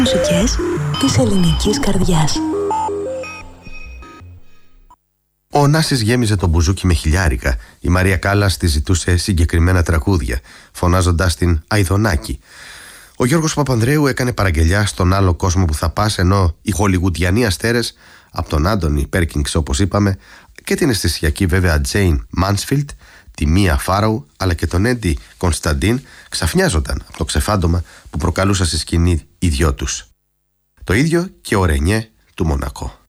Μουσικές της ελληνικής καρδιάς. Ο Νάσης γέμιζε το μπουζούκι με χιλιάρικα. Η Μαρία Κάλλας τη ζητούσε συγκεκριμένα τραγούδια, φωνάζοντας την Αηδονάκη. Ο Γιώργος Παπανδρέου έκανε παραγγελιά στον άλλο κόσμο που θα πας, ενώ οι χολιγουντιανοί αστέρες, από τον Άντονι Πέρκινγκς όπως είπαμε, και την αισθησιακή βέβαια Τζέιν Μάνσφιλτ, τη Μία Φάραου αλλά και τον Έντι Κωνσταντίν, ξαφνιάζονταν από το ξεφάντωμα που προκαλούσαν στη σκηνή οι δυο τους. Το ίδιο και ο Ρενιέ του Μονακό.